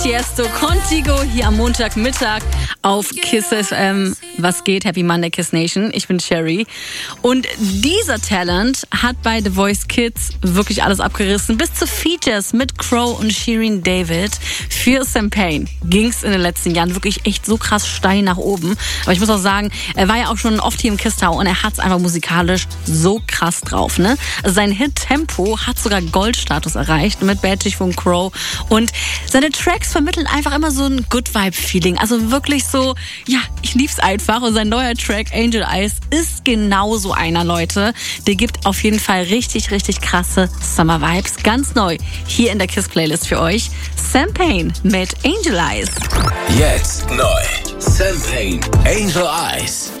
Tiesto Contigo hier am Montagmittag auf Kiss FM. Was geht? Happy Monday, Kiss Nation. Ich bin Sherry. Und dieser Talent hat bei The Voice Kids wirklich alles abgerissen. Bis zu Features mit Crow und Shirin David. Für Sam Payne ging's in den letzten Jahren wirklich echt so krass steil nach oben. Aber ich muss auch sagen, er war ja auch schon oft hier im Kiss Tower und er hat's einfach musikalisch so krass drauf, ne? Also sein Hit Tempo hat sogar Goldstatus erreicht mit Bad Chick von Crow. Und seine Tracks vermitteln einfach immer so ein Good-Vibe-Feeling. Also wirklich so, ja, ich lieb's einfach. Und sein neuer Track Angel Eyes ist genau so einer, Leute. Der gibt auf jeden Fall richtig, richtig krasse Summer-Vibes. Ganz neu hier in der Kiss-Playlist für euch. Sam Payne mit Angel Eyes. Jetzt neu. Sam Payne, Angel Eyes.